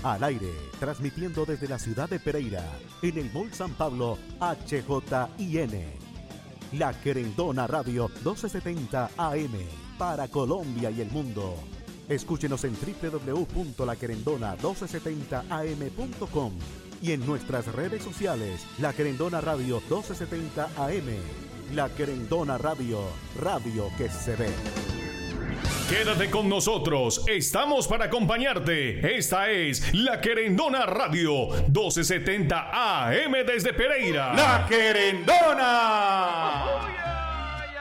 Al aire, transmitiendo desde la ciudad de Pereira, en el Mall San Pablo, HJIN. La Querendona Radio 1270 AM, para Colombia y el mundo. Escúchenos en www.laquerendona1270am.com y en nuestras redes sociales, La Querendona Radio 1270 AM. La Querendona Radio, radio que se ve. Quédate con nosotros, estamos para acompañarte. Esta es La Querendona Radio 1270 AM desde Pereira. La Querendona.